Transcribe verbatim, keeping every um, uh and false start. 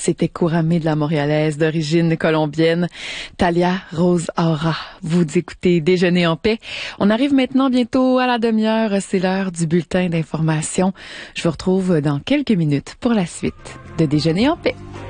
C'était Couramé de la Montréalaise d'origine colombienne, Thalia Rose Aura. Vous écoutez Déjeuner en paix. On arrive maintenant bientôt à la demi-heure. C'est l'heure du bulletin d'information. Je vous retrouve dans quelques minutes pour la suite de Déjeuner en paix.